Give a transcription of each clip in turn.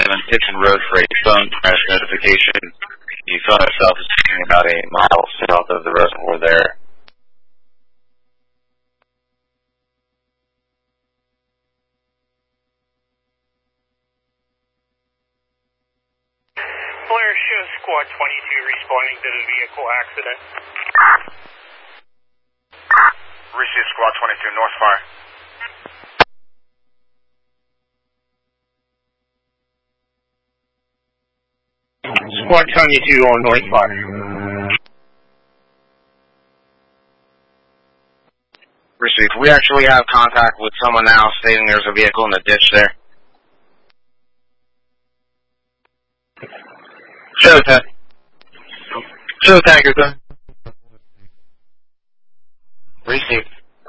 Tipton Road for a phone crash notification. The phone itself is sitting about a mile south of the reservoir there. Blair shows Squad 22 responding to the vehicle accident. Receive Squad 22, North Fire. Squad 22 on North Fire. Receive. We actually have contact with someone now stating there's a vehicle in the ditch there. Show tanker, sir. Receive.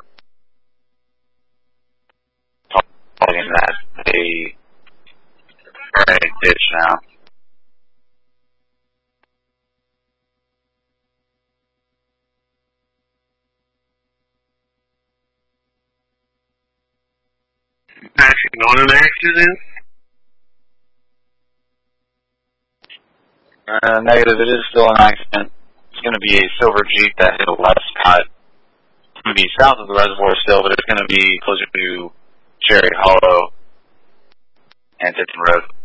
Talking that they are in a ditch now. Passing on an accident? Negative, it is still an accident. It's going to be a silver Jeep that hit a left cut. It's going to be south of the reservoir still, but it's going to be closer to Cherry Hollow and Tipton Road.